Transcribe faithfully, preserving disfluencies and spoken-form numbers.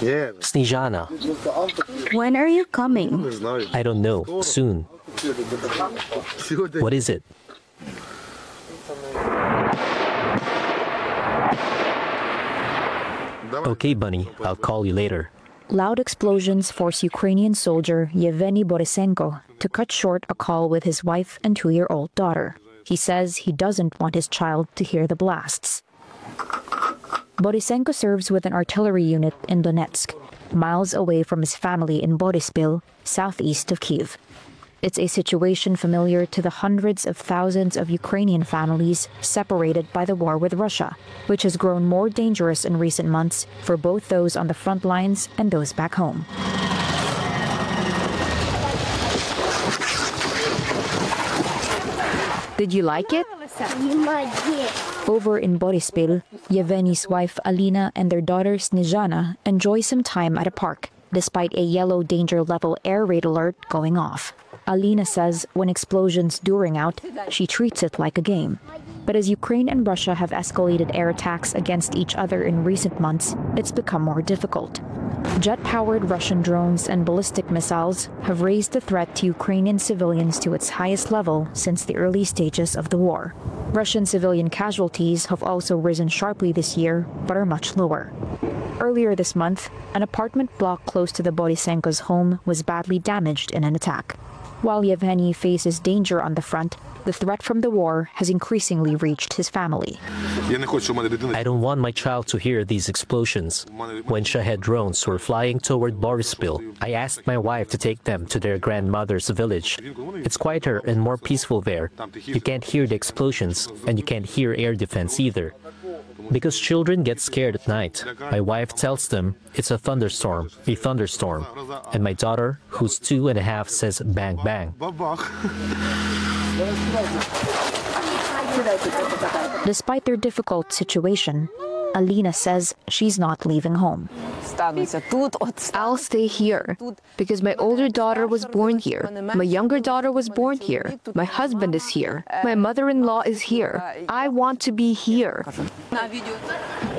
Snezhana. When are you coming? I don't know. Soon. What is it? Okay, Bunny. I'll call you later. Loud explosions force Ukrainian soldier Yevgeny Borisenko to cut short a call with his wife and two-year-old daughter. He says he doesn't want his child to hear the blasts. Borisenko serves with an artillery unit in Donetsk, miles away from his family in Boryspil, southeast of Kyiv. It's a situation familiar to the hundreds of thousands of Ukrainian families separated by the war with Russia, which has grown more dangerous in recent months for both those on the front lines and those back home. Did you like it? Over in Boryspil, Yevgeny's wife Alina and their daughter Snezhana enjoy some time at a park, despite a yellow danger level air raid alert going off. Alina says when explosions do ring out, she treats it like a game. But as Ukraine and Russia have escalated air attacks against each other in recent months, it's become more difficult. Jet-powered Russian drones and ballistic missiles have raised the threat to Ukrainian civilians to its highest level since the early stages of the war. Russian civilian casualties have also risen sharply this year, but are much lower. Earlier this month, an apartment block close to the Borisenko's home was badly damaged in an attack. While Yevgeny faces danger on the front, the threat from the war has increasingly reached his family. I don't want my child to hear these explosions. When Shahed drones were flying toward Boryspil, I asked my wife to take them to their grandmother's village. It's quieter and more peaceful there. You can't hear the explosions, and you can't hear air defense either. Because children get scared at night, my wife tells them it's a thunderstorm, a thunderstorm. And my daughter, who's two and a half, says bang bang. Despite their difficult situation, Alina says she's not leaving home. I'll stay here because my older daughter was born here. My younger daughter was born here. My husband is here. My mother-in-law is here. I want to be here.